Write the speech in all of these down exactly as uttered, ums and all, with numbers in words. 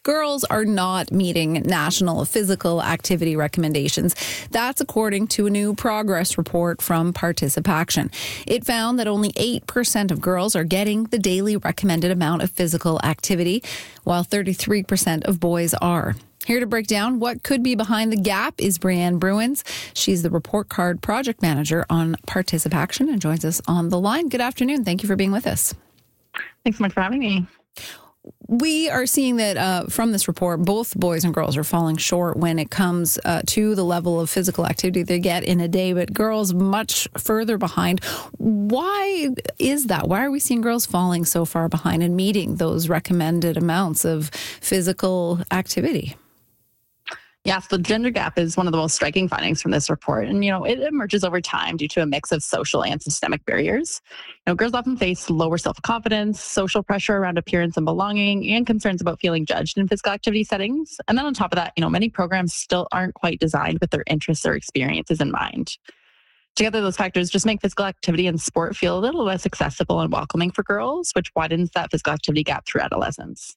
Girls are not meeting national physical activity recommendations. That's according to a new progress report from Participaction. It found that only eight percent of girls are getting the daily recommended amount of physical activity, while thirty-three percent of boys are. Here to break down what could be behind the gap is Brianne Bruins. She's the report card project manager on Participaction and joins us on the line. Good afternoon. Thank you for being with us. Thanks so much for having me. We are seeing that uh, from this report, both boys and girls are falling short when it comes uh, to the level of physical activity they get in a day, but girls much further behind. Why is that? Why are we seeing girls falling so far behind in meeting those recommended amounts of physical activity? Yes, the gender gap is one of the most striking findings from this report. And, you know, it emerges over time due to a mix of social and systemic barriers. You know, girls often face lower self-confidence, social pressure around appearance and belonging, and concerns about feeling judged in physical activity settings. And then on top of that, you know, many programs still aren't quite designed with their interests or experiences in mind. Together, those factors just make physical activity and sport feel a little less accessible and welcoming for girls, which widens that physical activity gap through adolescence.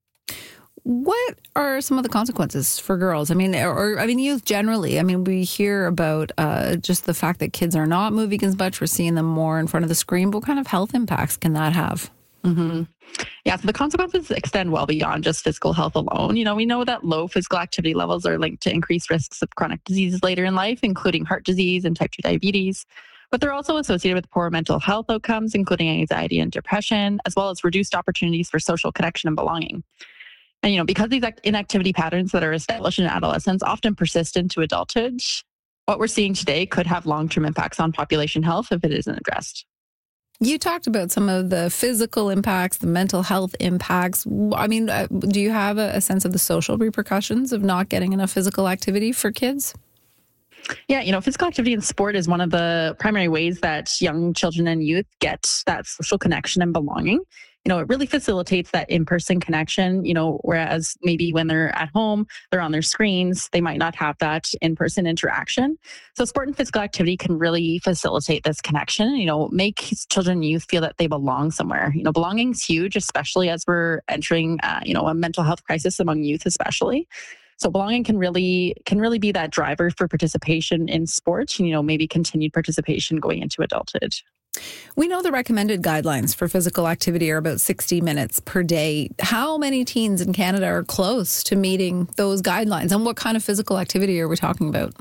What are some of the consequences for girls? I mean, or, or I mean, youth generally. I mean, we hear about uh, just the fact that kids are not moving as much. We're seeing them more in front of the screen. What kind of health impacts can that have? Mm-hmm. Yeah, so the consequences extend well beyond just physical health alone. You know, we know that low physical activity levels are linked to increased risks of chronic diseases later in life, including heart disease and type two diabetes. But they're also associated with poor mental health outcomes, including anxiety and depression, as well as reduced opportunities for social connection and belonging. And, you know, because these inactivity patterns that are established in adolescence often persist into adulthood, what we're seeing today could have long-term impacts on population health if it isn't addressed. You talked about some of the physical impacts, the mental health impacts. I mean, do you have a sense of the social repercussions of not getting enough physical activity for kids? Yeah, you know, physical activity in sport is one of the primary ways that young children and youth get that social connection and belonging. You know, it really facilitates that in-person connection, you know, whereas maybe when they're at home, they're on their screens, they might not have that in-person interaction. So sport and physical activity can really facilitate this connection, you know, make children and youth feel that they belong somewhere. You know, belonging is huge, especially as we're entering, uh, you know, a mental health crisis among youth especially. So belonging can really can really be that driver for participation in sport, you know, maybe continued participation going into adulthood. We know the recommended guidelines for physical activity are about sixty minutes per day. How many teens in Canada are close to meeting those guidelines? And what kind of physical activity are we talking about?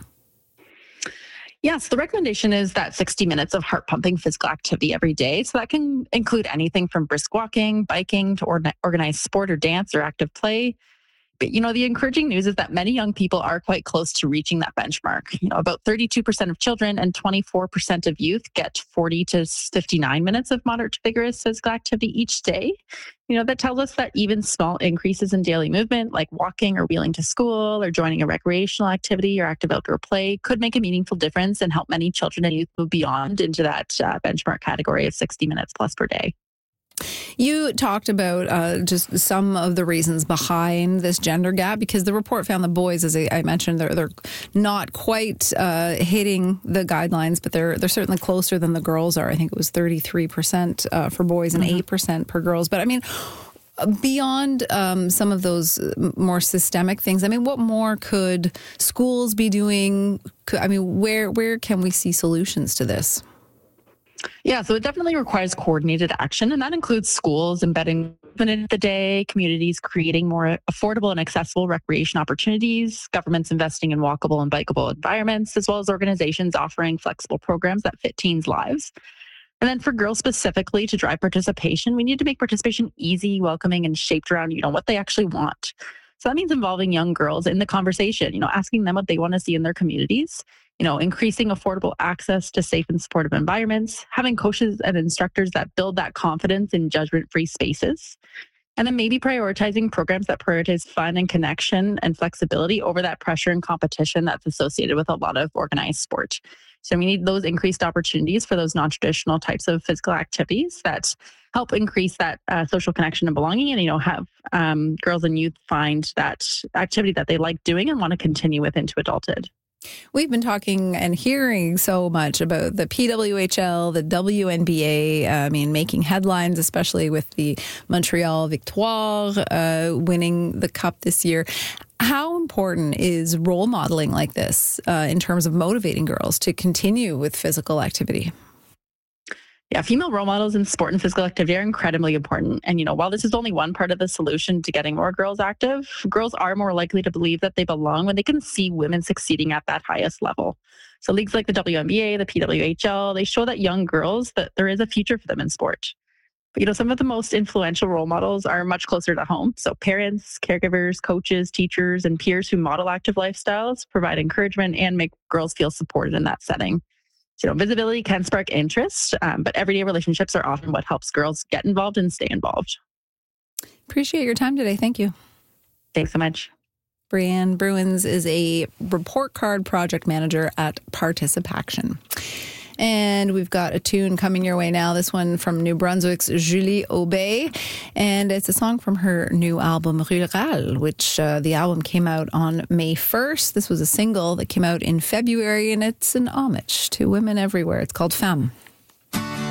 Yes, the recommendation is that sixty minutes of heart-pumping physical activity every day. So that can include anything from brisk walking, biking, to or- organized sport or dance or active play. But, you know, the encouraging news is that many young people are quite close to reaching that benchmark. You know, about thirty-two percent of children and twenty-four percent of youth get forty to fifty-nine minutes of moderate to vigorous physical activity each day. You know, that tells us that even small increases in daily movement, like walking or wheeling to school or joining a recreational activity or active outdoor play, could make a meaningful difference and help many children and youth move beyond into that uh, benchmark category of sixty minutes plus per day. You talked about uh, just some of the reasons behind this gender gap, because the report found that boys, as I mentioned, they're they're not quite uh, hitting the guidelines, but they're they're certainly closer than the girls are. I think it was thirty-three percent uh, for boys and mm-hmm. eight percent per girls. But I mean, beyond um, some of those more systemic things, I mean, what more could schools be doing? I mean, where where can we see solutions to this? Yeah, so it definitely requires coordinated action, and that includes schools embedding movement in the day, communities creating more affordable and accessible recreation opportunities, governments investing in walkable and bikeable environments, as well as organizations offering flexible programs that fit teens' lives. And then for girls specifically, to drive participation, we need to make participation easy, welcoming, and shaped around, you know, what they actually want. So that means involving young girls in the conversation, you know, asking them what they want to see in their communities, you know, increasing affordable access to safe and supportive environments, having coaches and instructors that build that confidence in judgment-free spaces, and then maybe prioritizing programs that prioritize fun and connection and flexibility over that pressure and competition that's associated with a lot of organized sport. So we need those increased opportunities for those non-traditional types of physical activities that help increase that uh, social connection and belonging, and, you know, have um, girls and youth find that activity that they like doing and want to continue with into adulthood. We've been talking and hearing so much about the P W H L, the W N B A, uh, I mean, making headlines, especially with the Montreal Victoire uh, winning the cup this year. How important is role modeling like this uh, in terms of motivating girls to continue with physical activity? Yeah, female role models in sport and physical activity are incredibly important. And, you know, while this is only one part of the solution to getting more girls active, girls are more likely to believe that they belong when they can see women succeeding at that highest level. So leagues like the W N B A, the P W H L, they show that young girls that there is a future for them in sport. But, you know, some of the most influential role models are much closer to home. So parents, caregivers, coaches, teachers, and peers who model active lifestyles provide encouragement and make girls feel supported in that setting. You know, visibility can spark interest, um, but everyday relationships are often what helps girls get involved and stay involved. Appreciate your time today. Thank you. Thanks so much. Brianne Bruins is a report card project manager at Participaction. And we've got a tune coming your way now. This one from New Brunswick's Julie Aubé. And it's a song from her new album, Rural, which uh, the album came out on May first. This was a single that came out in February, and it's an homage to women everywhere. It's called Femme.